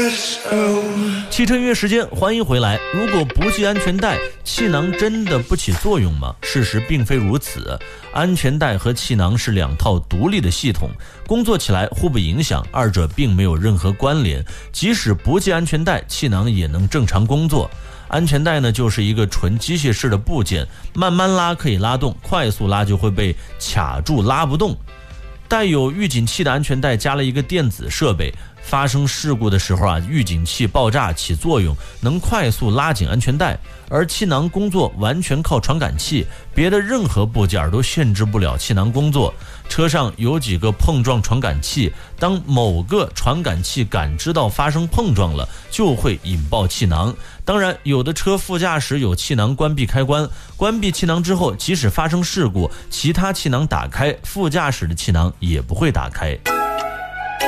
汽车音乐时间，欢迎回来。如果不系安全带，气囊真的不起作用吗？事实并非如此。安全带和气囊是两套独立的系统，工作起来互不影响，二者并没有任何关联。即使不系安全带，气囊也能正常工作。安全带呢，就是一个纯机械式的部件，慢慢拉可以拉动，快速拉就会被卡住，拉不动。带有预警器的安全带加了一个电子设备，发生事故的时候预警器爆炸起作用，能快速拉紧安全带。而气囊工作完全靠传感器，别的任何部件都限制不了气囊工作。车上有几个碰撞传感器，当某个传感器感知到发生碰撞了，就会引爆气囊。当然，有的车副驾驶有气囊关闭开关，关闭气囊之后，即使发生事故，其他气囊打开，副驾驶的气囊也不会打开。